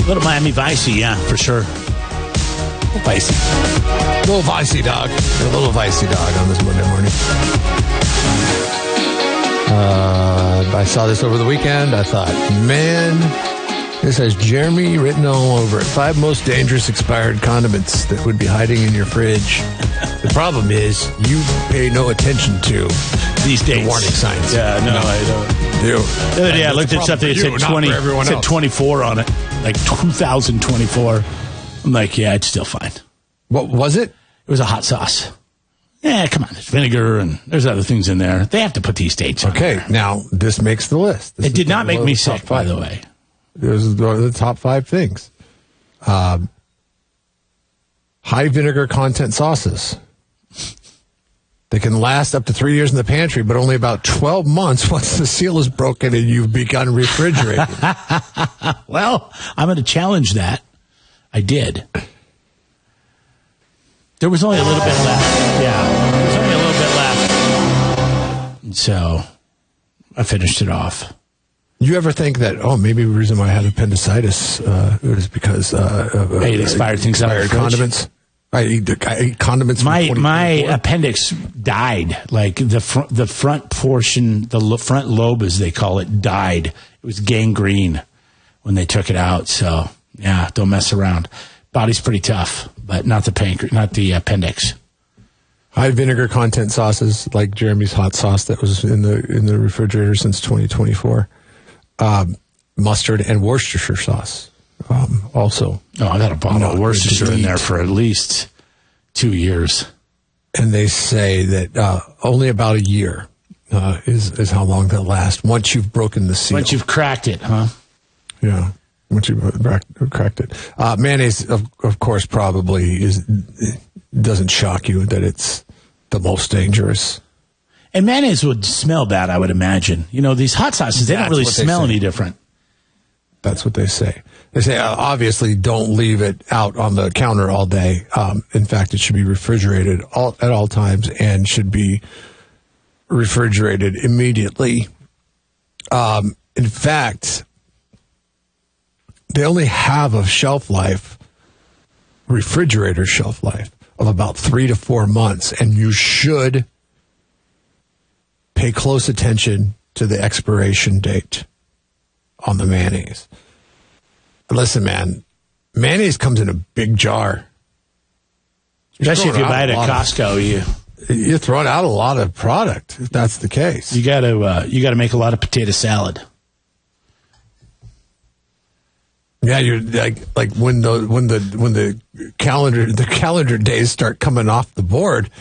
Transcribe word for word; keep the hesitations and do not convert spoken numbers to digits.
A little Miami Vicey, yeah, for sure. Vicey. A little Vicey dog. A little Vicey dog on this Monday morning. Uh, I saw this over the weekend. I thought, man, this has Jeremy written all over it. Five most dangerous expired condiments that would be hiding in your fridge. The problem is you pay no attention to these days. The warning signs. Yeah, no, no. I don't. Do. The other day I looked at something that said twenty, it said twenty-four on it, like two thousand twenty-four. I'm like, yeah, it's still fine. What was it? It was a hot sauce. Yeah, come on, there's vinegar and there's other things in there. They have to put these dates on. Okay, there. now this makes the list. This it did not make me sick, five. by the way. This is the top five things. Um, high vinegar content sauces. They can last up to three years in the pantry, but only about twelve months once the seal is broken and you've begun refrigerating. Well, I'm going to challenge that. I did. There was only a little bit left. Yeah, there was only a little bit left. And so I finished it off. You ever think that, oh, maybe the reason why I had appendicitis uh, is because uh, of uh, I ate expired things out of the fridge. condiments? I eat, I eat condiments. My my appendix died. Like the fr- the front portion, the lo- front lobe, as they call it, died. It was gangrene when they took it out. So yeah, don't mess around. Body's pretty tough, but not the pancreas, not the appendix. High vinegar content sauces, like Jeremy's hot sauce that was in the in the refrigerator since twenty twenty-four. Um, mustard and Worcestershire sauce. Um, also, oh, I got a bottle of Worcestershire in there for at least two years. And they say that uh, only about a year uh, is is how long they'll last once you've broken the seal. Once you've cracked it, huh? Yeah, once you've cracked it. Uh, mayonnaise, of, of course, probably is doesn't shock you that it's the most dangerous. And mayonnaise would smell bad, I would imagine. You know, these hot sauces, they That's don't really smell any different. That's what they say. They say, uh, obviously, don't leave it out on the counter all day. Um, in fact, it should be refrigerated all, at all times and should be refrigerated immediately. Um, in fact, they only have a shelf life, refrigerator shelf life, of about three to four months. And you should pay close attention to the expiration date on the mayonnaise. Listen, man, mayonnaise comes in a big jar. Especially if you buy it at Costco, of, you you're throwing out a lot of product. If that's the case, you got to uh, you got to make a lot of potato salad. Yeah, you're like like when the when the when the calendar the calendar days start coming off the board.